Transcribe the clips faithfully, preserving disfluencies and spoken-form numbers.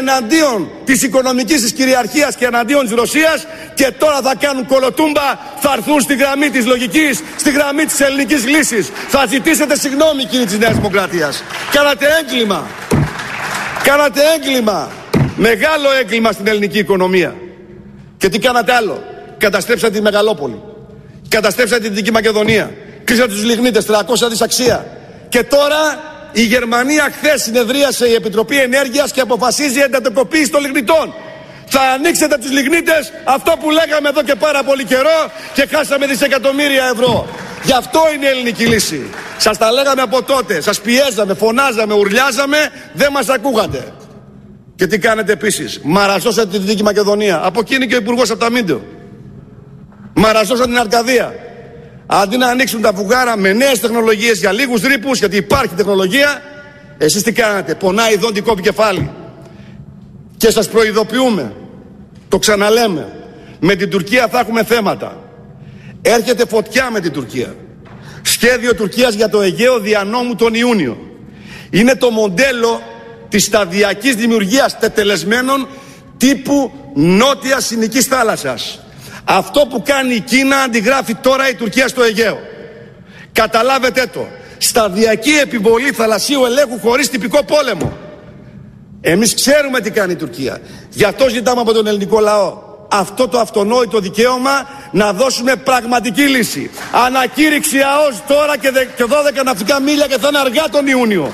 εναντίον της οικονομικής της κυριαρχίας και εναντίον της Ρωσίας, και τώρα θα κάνουν κολοτούμπα, θα έρθουν στη γραμμή της λογικής, στη γραμμή της ελληνικής λύσης. Θα ζητήσετε συγγνώμη, κύριοι της Νέας Δημοκρατίας. Κάνατε έγκλημα. Κάνατε έγκλημα. Μεγάλο έγκλημα στην ελληνική οικονομία. Και τι κάνατε άλλο? Καταστρέψατε τη Μεγαλόπολη. Καταστρέψατε τη Δυτική Μακεδονία. Κλείσατε τους λιγνίτες, τριακόσια δις αξία. Και τώρα η Γερμανία, χθες συνεδρίασε η Επιτροπή Ενέργειας και αποφασίζει εντατικοποίηση των λιγνητών. Θα ανοίξετε τους λιγνίτες, αυτό που λέγαμε εδώ και πάρα πολύ καιρό, και χάσαμε δισεκατομμύρια ευρώ. Γι' αυτό είναι η ελληνική λύση. Σας τα λέγαμε από τότε, σας πιέζαμε, φωνάζαμε, ουρλιάζαμε, δεν μας ακούγατε. Και τι κάνετε επίσης? Μαραζώσατε τη Δυτική Μακεδονία. Από εκείνη και ο Υπουργός Απταμίντεο. Μαραζώσατε την Αρκαδία. Αντί να ανοίξουν τα βουγάρα με νέες τεχνολογίες για λίγους ρήπους, γιατί υπάρχει τεχνολογία, εσείς τι κάνατε? Πονάει εδώ την κόπη κεφάλι. Και σας προειδοποιούμε, το ξαναλέμε, με την Τουρκία θα έχουμε θέματα. Έρχεται φωτιά με την Τουρκία. Σχέδιο Τουρκίας για το Αιγαίο δια νόμου τον Ιούνιο. Είναι το μοντέλο της σταδιακής δημιουργίας τετελεσμένων τύπου νότιας Συνικής θάλασσας. Αυτό που κάνει η Κίνα αντιγράφει τώρα η Τουρκία στο Αιγαίο. Καταλάβετε το. Σταδιακή επιβολή θαλασσίου ελέγχου χωρίς τυπικό πόλεμο. Εμείς ξέρουμε τι κάνει η Τουρκία. Γι' αυτό ζητάμε από τον ελληνικό λαό αυτό το αυτονόητο δικαίωμα να δώσουμε πραγματική λύση. Ανακήρυξη ΑΟΣ τώρα και δώδεκα ναυτικά μίλια, και θα είναι αργά τον Ιούνιο.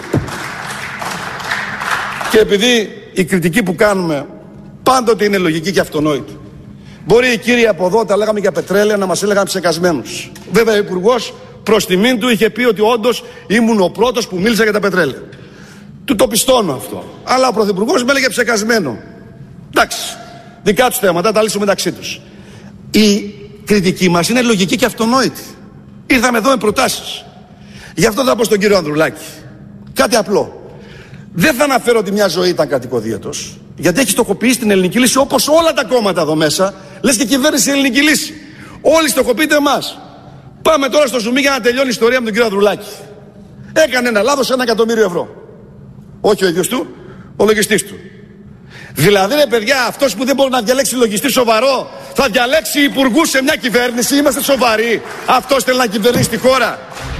Και επειδή η κριτική που κάνουμε πάντοτε είναι λογική και αυτονόητη, μπορεί οι κύριοι από εδώ, τα λέγαμε για πετρέλαια, να μας έλεγαν ψεκασμένους. Βέβαια ο Υπουργός προς τιμήν του είχε πει ότι όντως ήμουν ο πρώτος που μίλησα για τα πετρέλαια. Του το πιστώνω αυτό. Αλλά ο Πρωθυπουργός με έλεγε ψεκασμένο. Εντάξει, δικά τους θέματα, τα λύσουμε μεταξύ τους. Η κριτική μας είναι λογική και αυτονόητη. Ήρθαμε εδώ με προτάσεις. Γι' αυτό θα πω στον κύριο Ανδρουλάκη κάτι απλό. Δεν θα αναφέρω ότι μια ζωή ήταν κρατικοδίαιτος, γιατί έχει στοχοποιήσει την ελληνική λύση όπως όλα τα κόμματα εδώ μέσα. Λες και κυβέρνηση ελληνική λύση. Όλοι στοχοποιείτε εμάς. Πάμε τώρα στο ζουμί για να τελειώνει η ιστορία με τον κύριο Ανδρουλάκη. Έκανε ένα λάθος, ένα εκατομμύριο ευρώ. Όχι ο ίδιος του, ο λογιστής του. Δηλαδή, ρε παιδιά, αυτός που δεν μπορεί να διαλέξει λογιστή σοβαρό, θα διαλέξει υπουργούς σε μια κυβέρνηση? Είμαστε σοβαροί? Αυτός θέλει να κυβερνήσει τη χώρα?